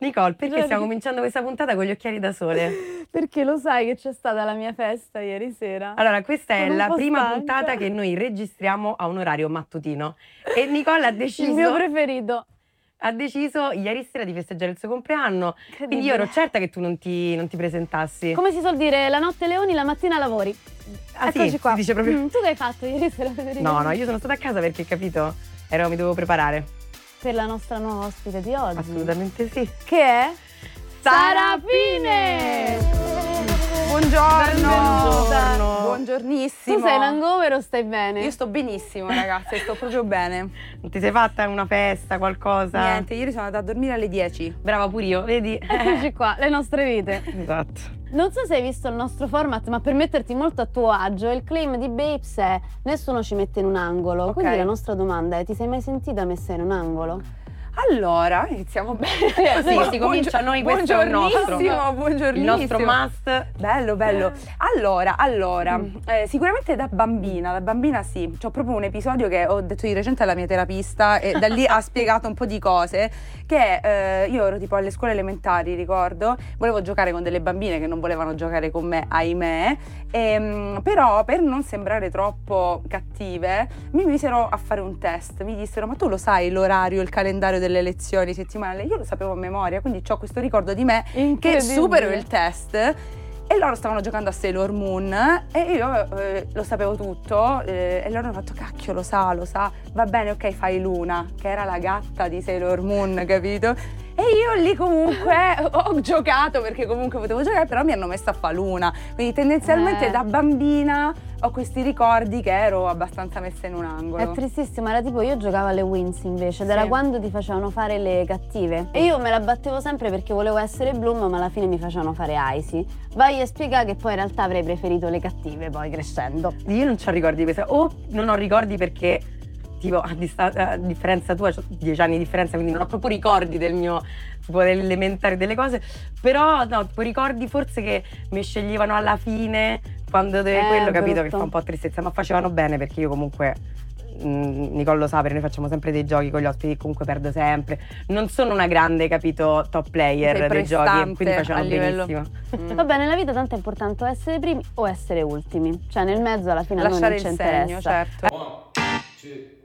Nicole, perché stiamo cominciando questa puntata con gli occhiali da sole? Perché lo sai che c'è stata la mia festa ieri sera? Allora, questa è Sono un la po' prima stanca. puntata che noi registriamo a un orario mattutino. E Nicole ha deciso... Il mio preferito. Ha deciso ieri sera di festeggiare il suo compleanno, quindi io Incredibile. ero certa che tu non ti presentassi. Come si suol dire, la notte leoni, la mattina lavori. Ah, sì, Eccoci qua. si dice proprio... Tu che hai fatto ieri sera, Federica? No, io sono stata a casa perché, capito, mi dovevo preparare. Per la nostra nuova ospite di oggi. Assolutamente sì. Che è? Sara Fine! Buongiorno. Buongiorno. Buongiornissimo. Tu sei in hangover o stai bene? Io sto benissimo, ragazze, sto proprio bene. Non ti sei fatta una festa, qualcosa? Niente, ieri sono andata a dormire alle 10. Brava pure io, vedi? Eccoci qua, le nostre vite. Esatto. Non so se hai visto il nostro format, ma per metterti molto a tuo agio, il claim di Babes è nessuno ci mette in un angolo. Ok. Quindi la nostra domanda è: ti sei mai sentita messa in un angolo? Allora, iniziamo bene. Sì, si comincia noi, questo è il nostro. Buongiornissimo. Il nostro must. Bello, bello. Allora, sicuramente da bambina sì. C'ho proprio un episodio che ho detto di recente alla mia terapista e da lì ha spiegato un po' di cose, che io ero tipo alle scuole elementari, ricordo, volevo giocare con delle bambine che non volevano giocare con me, ahimè, però per non sembrare troppo cattive mi misero a fare un test, mi dissero: ma tu lo sai l'orario, il calendario delle lezioni settimanali? Io lo sapevo a memoria, quindi ho questo ricordo di me che Incredibile. supero il test. E loro stavano giocando a Sailor Moon e io lo sapevo tutto, e loro hanno fatto: cacchio, lo sa, va bene, ok, fai Luna, che era la gatta di Sailor Moon, capito? E io lì comunque ho giocato, perché comunque potevo giocare, però mi hanno messo a fare Luna, quindi tendenzialmente da bambina ho questi ricordi che ero abbastanza messa in un angolo. È tristissimo, era tipo io giocavo alle Wins invece, ed era Sì. quando ti facevano fare le cattive. E io me la battevo sempre perché volevo essere Bloom, ma alla fine mi facevano fare Icy. Vai a spiegare che poi in realtà avrei preferito le cattive poi crescendo. Io non ho ricordi di questa, o non ho ricordi perché tipo a differenza tua, ho 10 anni di differenza, quindi non ho proprio ricordi del mio tipo dell'elementare delle cose, però no, tipo ricordi forse che mi sceglievano alla fine quando quello, capito, che brutto. fa un po' tristezza, ma facevano bene perché io comunque Nicole lo sa, perché noi facciamo sempre dei giochi con gli ospiti, comunque perdo sempre, non sono una grande, capito, top player Sei dei giochi, prestante quindi facevano a livello- benissimo. Vabbè, nella vita tanto è importante o essere primi o essere ultimi, cioè nel mezzo alla fine a noi Lasciare non ci il segno, interessa. certo. 1, 2,